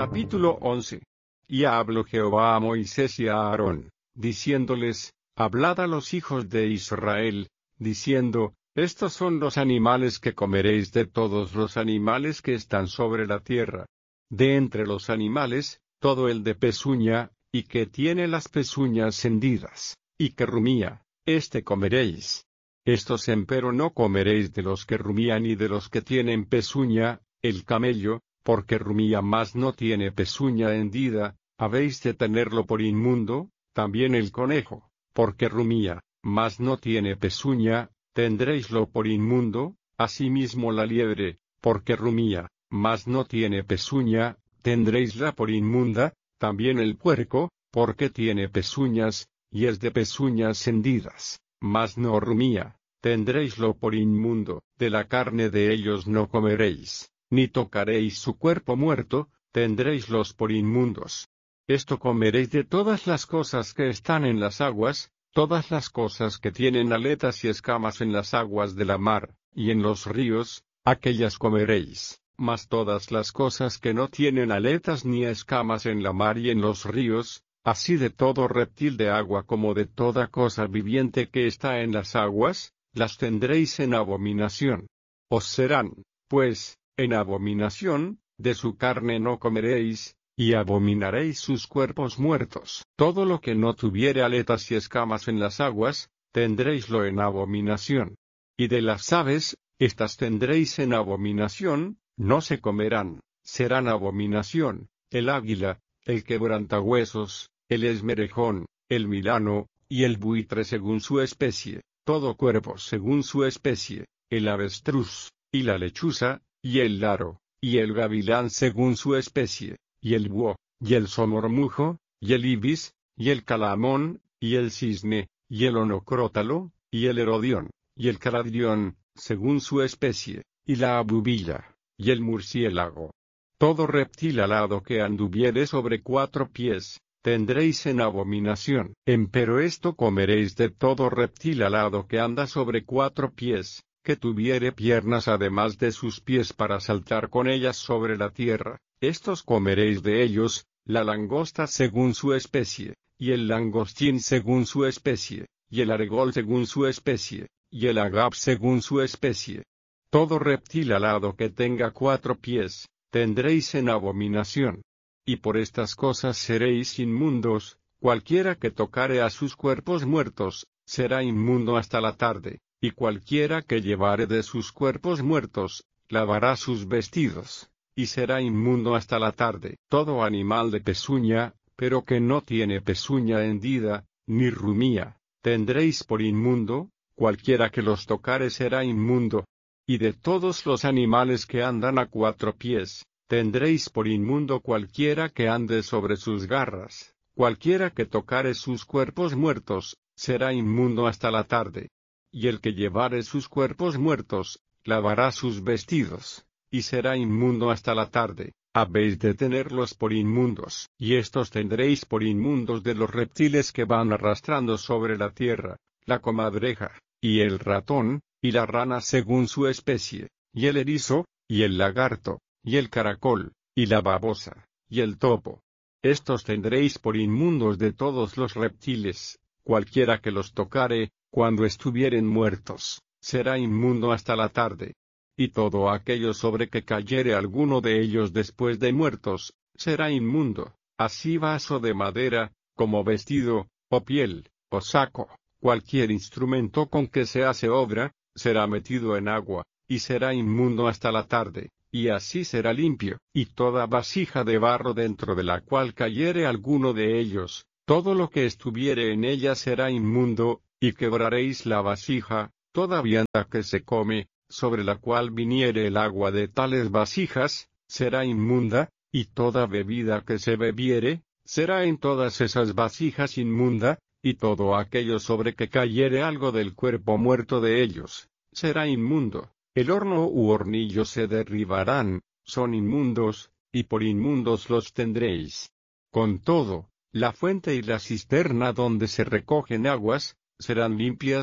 Capítulo 11. Y habló Jehová a Moisés y a Aarón, diciéndoles, hablad a los hijos de Israel, diciendo, estos son los animales que comeréis de todos los animales que están sobre la tierra. De entre los animales, todo el de pezuña, y que tiene las pezuñas hendidas, y que rumía, este comeréis. Estos empero no comeréis de los que rumían ni de los que tienen pezuña, el camello, porque rumía mas no tiene pezuña hendida, habéis de tenerlo por inmundo, también el conejo, porque rumía, mas no tiene pezuña, tendréislo por inmundo, asimismo la liebre, porque rumía, mas no tiene pezuña, tendréisla por inmunda, también el puerco, porque tiene pezuñas, y es de pezuñas hendidas, mas no rumía, tendréislo por inmundo, de la carne de ellos no comeréis, ni tocaréis su cuerpo muerto, tendréislos por inmundos. Esto comeréis de todas las cosas que están en las aguas, todas las cosas que tienen aletas y escamas en las aguas de la mar, y en los ríos, aquellas comeréis, mas todas las cosas que no tienen aletas ni escamas en la mar y en los ríos, así de todo reptil de agua como de toda cosa viviente que está en las aguas, las tendréis en abominación. Os serán, pues, en abominación, de su carne no comeréis, y abominaréis sus cuerpos muertos. Todo lo que no tuviere aletas y escamas en las aguas, tendréislo en abominación. Y de las aves, estas tendréis en abominación, no se comerán, serán abominación, el águila, el quebrantahuesos, el esmerejón, el milano, y el buitre según su especie, todo cuervo según su especie, el avestruz, y la lechuza, y el laro, y el gavilán según su especie, y el búho, y el somormujo, y el ibis, y el calamón, y el cisne, y el onocrótalo, y el herodión, y el caradión, según su especie, y la abubilla, y el murciélago. Todo reptil alado que anduviere sobre 4 pies, tendréis en abominación. Empero esto comeréis de todo reptil alado que anda sobre 4 pies, que tuviere piernas además de sus pies para saltar con ellas sobre la tierra, estos comeréis de ellos, la langosta según su especie, y el langostín según su especie, y el argol según su especie, y el agap según su especie. Todo reptil alado que tenga 4 pies, tendréis en abominación. Y por estas cosas seréis inmundos, cualquiera que tocare a sus cuerpos muertos, será inmundo hasta la tarde. Y cualquiera que llevare de sus cuerpos muertos, lavará sus vestidos, y será inmundo hasta la tarde. Todo animal de pezuña, pero que no tiene pezuña hendida, ni rumía, tendréis por inmundo, cualquiera que los tocare será inmundo. Y de todos los animales que andan a 4 pies, tendréis por inmundo cualquiera que ande sobre sus garras, cualquiera que tocare sus cuerpos muertos, será inmundo hasta la tarde. Y el que llevare sus cuerpos muertos, lavará sus vestidos, y será inmundo hasta la tarde. Habéis de tenerlos por inmundos. Y estos tendréis por inmundos de los reptiles que van arrastrando sobre la tierra, la comadreja, y el ratón, y la rana según su especie, y el erizo, y el lagarto, y el caracol, y la babosa, y el topo. Estos tendréis por inmundos de todos los reptiles, cualquiera que los tocare, cuando estuvieren muertos, será inmundo hasta la tarde. Y todo aquello sobre que cayere alguno de ellos después de muertos, será inmundo, así vaso de madera, como vestido, o piel, o saco, cualquier instrumento con que se hace obra, será metido en agua, y será inmundo hasta la tarde, y así será limpio. Y toda vasija de barro dentro de la cual cayere alguno de ellos, todo lo que estuviere en ella será inmundo, y quebraréis la vasija, toda vianda que se come, sobre la cual viniere el agua de tales vasijas, será inmunda, y toda bebida que se bebiere, será en todas esas vasijas inmunda, y todo aquello sobre que cayere algo del cuerpo muerto de ellos, será inmundo. El horno u hornillo se derribarán, son inmundos, y por inmundos los tendréis. Con todo, la fuente y la cisterna donde se recogen aguas, serán limpias,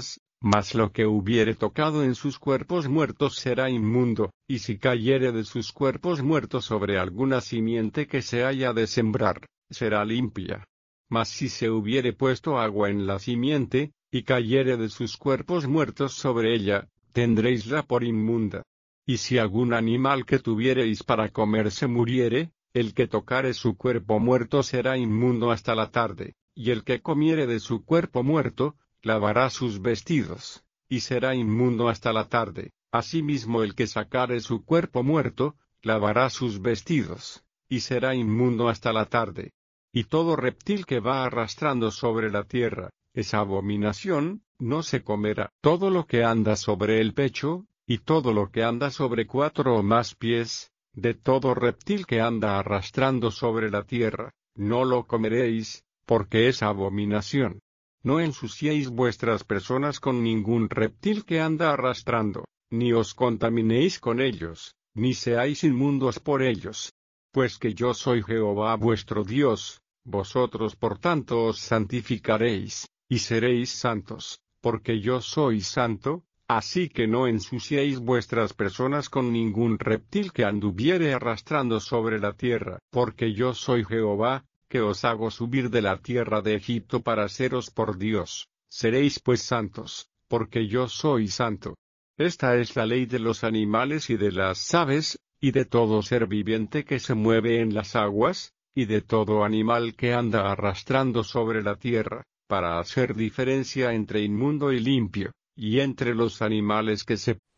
Mas lo que hubiere tocado en sus cuerpos muertos será inmundo, y si cayere de sus cuerpos muertos sobre alguna simiente que se haya de sembrar, será limpia. Mas si se hubiere puesto agua en la simiente, y cayere de sus cuerpos muertos sobre ella, tendréisla por inmunda. Y si algún animal que tuviereis para comer se muriere, el que tocare su cuerpo muerto será inmundo hasta la tarde, y el que comiere de su cuerpo muerto, lavará sus vestidos, y será inmundo hasta la tarde. Asimismo el que sacare su cuerpo muerto, lavará sus vestidos, y será inmundo hasta la tarde. Y todo reptil que va arrastrando sobre la tierra, es abominación, no se comerá. Todo lo que anda sobre el pecho, y todo lo que anda sobre 4 o más pies, de todo reptil que anda arrastrando sobre la tierra, no lo comeréis, porque es abominación. No ensuciéis vuestras personas con ningún reptil que anda arrastrando, ni os contaminéis con ellos, ni seáis inmundos por ellos. Pues que yo soy Jehová vuestro Dios, vosotros por tanto os santificaréis, y seréis santos, porque yo soy santo. Así que no ensuciéis vuestras personas con ningún reptil que anduviere arrastrando sobre la tierra, porque yo soy Jehová, que os hago subir de la tierra de Egipto para seros por Dios. Seréis pues santos, porque yo soy santo. Esta es la ley de los animales y de las aves, y de todo ser viviente que se mueve en las aguas, y de todo animal que anda arrastrando sobre la tierra, para hacer diferencia entre inmundo y limpio, y entre los animales que se